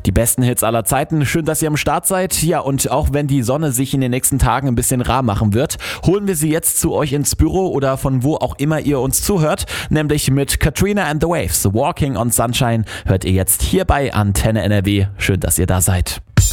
Die besten Hits aller Zeiten. Schön, dass ihr am Start seid. Ja, und auch wenn die Sonne sich in den nächsten Tagen ein bisschen rar machen wird, holen wir sie jetzt zu euch ins Büro oder von wo auch immer ihr uns zuhört. Nämlich mit Katrina and the Waves. Walking on Sunshine hört ihr jetzt hier bei Antenne NRW. Schön, dass ihr da seid.